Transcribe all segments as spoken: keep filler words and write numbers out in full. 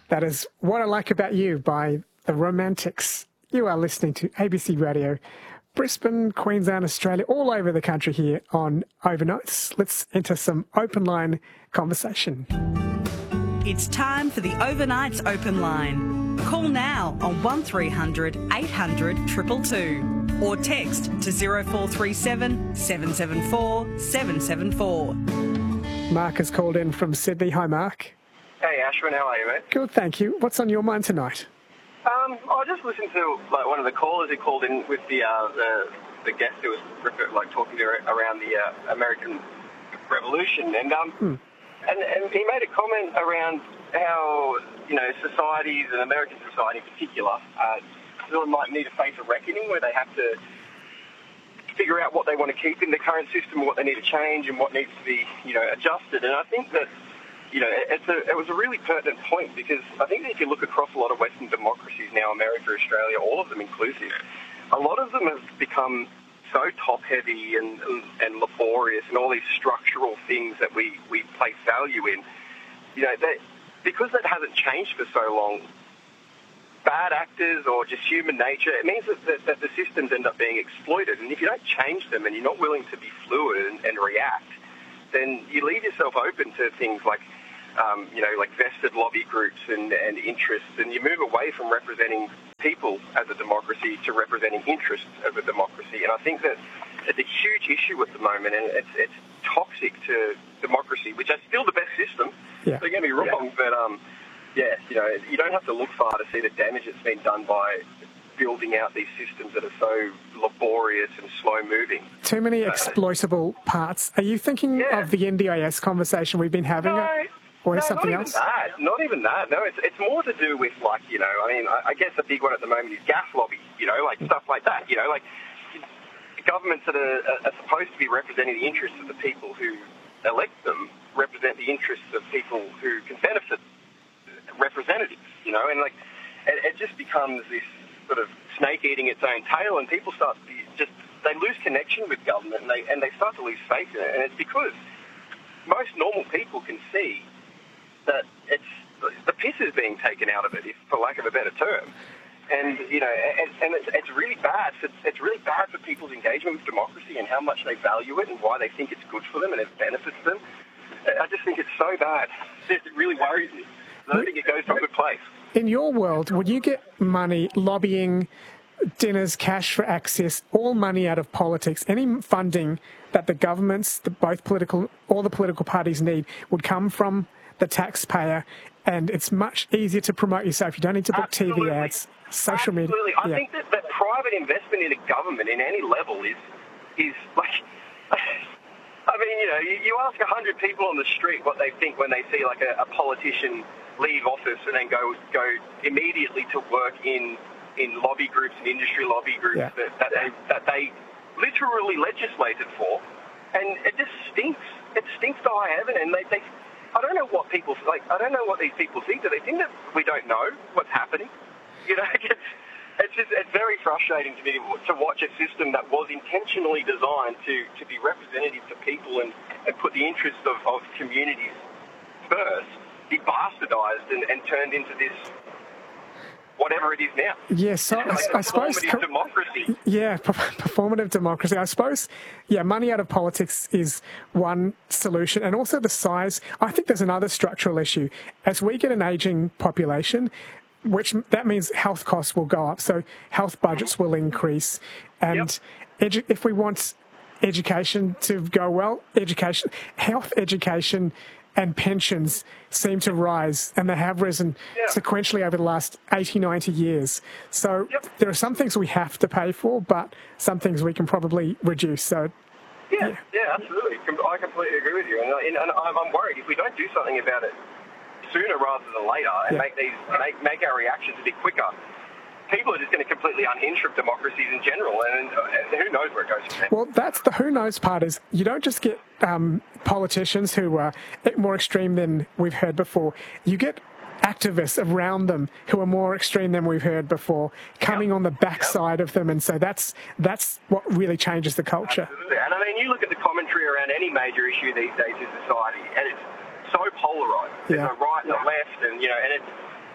That is What I Like About You by The Romantics. You are listening to A B C Radio, Brisbane, Queensland, Australia, all over the country here on Overnights. Let's enter some open line conversation. It's time for the Overnights Open Line. Call now on one three hundred eight hundred two two two or text to zero four three seven seven seven four seven seven four. Mark has called in from Sydney. Hi, Mark. Hey, Ashwin, how are you, mate? Good, thank you. What's on your mind tonight? Um, I just listened to like one of the callers who called in with the uh, the, the guest who was like talking to her around the uh, American Revolution, and um, hmm. and and he made a comment around how you know societies and American society in particular uh, still might need to face a reckoning where they have to figure out what they want to keep in the current system, what they need to change, and what needs to be you know adjusted. And I think that. You know, it's a, it was a really pertinent point because I think that if you look across a lot of Western democracies now, America, Australia, all of them inclusive, a lot of them have become so top-heavy and, and, and laborious and all these structural things that we, we place value in. You know, that because that hasn't changed for so long, bad actors or just human nature, it means that, that, that the systems end up being exploited. And if you don't change them and you're not willing to be fluid and, and react, then you leave yourself open to things like, um, you know, like vested lobby groups and, and interests, and you move away from representing people as a democracy to representing interests as a democracy. And I think that it's a huge issue at the moment, and it's, it's toxic to democracy, which is still the best system. Yeah. Don't get me wrong, yeah. but um, yeah, you know, you don't have to look far to see the damage that's been done by building out these systems that are so laborious and slow-moving. Too many exploitable uh, parts. Are you thinking yeah. of the N D I S conversation we've been having? No, or no, something not else? Even that. Not even that. No, it's it's more to do with, like, you know, I mean, I, I guess the big one at the moment is gas lobby, you know, like stuff like that, you know, like governments that are, are supposed to be representing the interests of the people who elect them represent the interests of people who can benefit representatives, you know, and, like, it, it just becomes this sort of snake eating its own tail, and people start to be just, they lose connection with government, and they and they start to lose faith in it. And it's because most normal people can see that it's the piss is being taken out of it, if, for lack of a better term. And you know, and, and it's, it's really bad. For, it's really bad for people's engagement with democracy and how much they value it and why they think it's good for them and it benefits them. I just think it's so bad. It really worries me. I don't think it goes to a good place. In your world, would you get money, lobbying, dinners, cash for access, all money out of politics, any funding that the governments, the both political, all the political parties need would come from the taxpayer, and it's much easier to promote yourself. You don't need to book Absolutely. T V ads, social media. Absolutely. I yeah. think that, that private investment in a government in any level is, is like... I mean, you know, you, you ask a hundred people on the street what they think when they see, like, a, a politician leave office and then go go immediately to work in in lobby groups and industry lobby groups yeah. that, that they that they literally legislated for, and it just stinks. It stinks to high heaven, and they, they I don't know what people like. I don't know what these people think. Do they think that we don't know what's happening? You know, it's, it's just it's very frustrating to me to watch a system that was intentionally designed to, to be representative to people and, and put the interests of, of communities first be bastardized and, and turned into this whatever it is now. Yes, so like I, I suppose... Performative democracy. Yeah, performative democracy. I suppose, yeah, money out of politics is one solution, and also the size. I think there's another structural issue. As we get an ageing population, which that means health costs will go up, so health budgets will increase, and yep. edu- if we want education to go well, education, health education and pensions seem to rise, and they have risen yeah. sequentially over the last eighty, ninety years. So yep. there are some things we have to pay for, but some things we can probably reduce. So Yeah, yeah, yeah absolutely. I completely agree with you. And, and I'm worried if we don't do something about it sooner rather than later and yeah. make these make, make our reactions a bit quicker, people are just going to completely unhinge from democracies in general, and, and who knows where it goes from there. Well, that's the who knows part is you don't just get um, politicians who are more extreme than we've heard before. You get activists around them who are more extreme than we've heard before, coming yep. on the backside yep. of them, and so that's that's what really changes the culture. Absolutely. And I mean, you look at the commentary around any major issue these days in society, and it's so polarised. There's yeah. a right and a left, and you know, and it's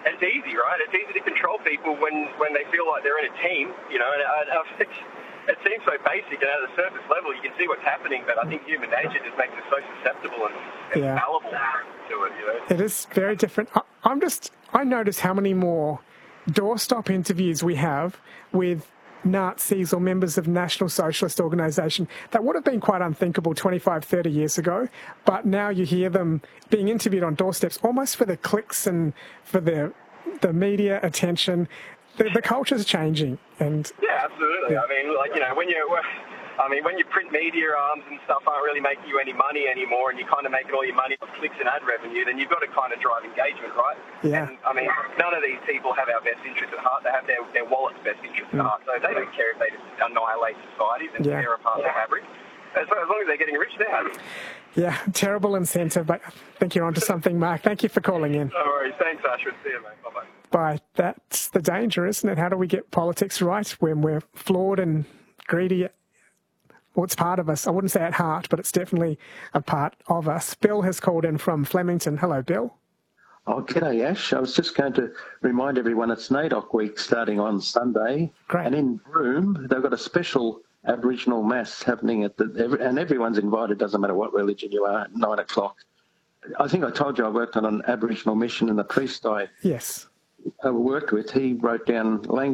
it's easy, right? It's easy to control people when, when they feel like they're in a team, you know. And I, I, it's, it seems so basic, and at the surface level, you can see what's happening. But I think human nature just makes us so susceptible and, and Yeah. fallible to it, you know. It is very different. I, I'm just, I notice how many more doorstop interviews we have with Nazis or members of National Socialist Organisation that would have been quite unthinkable twenty-five, thirty years ago, but now you hear them being interviewed on doorsteps almost for the clicks and for the the media attention. The, the culture's changing. And yeah, absolutely. I mean, like, you know, when you I mean, when your print media arms and stuff aren't really making you any money anymore, and you're kind of making all your money on clicks and ad revenue, then you've got to kind of drive engagement, right? Yeah. And, I mean, none of these people have our best interests at heart. They have their, their wallet's best interests Mm. at heart. So they don't care if they just annihilate societies and Yeah. tear apart the fabric. As, as long as they're getting rich, they're happy. Yeah, terrible incentive, but I think you're onto something, Mark. Thank you for calling in. No worries. Thanks, Ashwin. See you, mate. Bye-bye. Bye. That's the danger, isn't it? How do we get politics right when we're flawed and greedy? Well, it's part of us. I wouldn't say at heart, but it's definitely a part of us. Bill has called in from Flemington. Hello, Bill. Oh, g'day, Ash. I was just going to remind everyone it's NAIDOC week starting on Sunday. Great. And in Broome, they've got a special Aboriginal Mass happening at the, and everyone's invited, doesn't matter what religion you are, at nine o'clock. I think I told you I worked on an Aboriginal mission, and the priest I Yes. uh, worked with, he wrote down language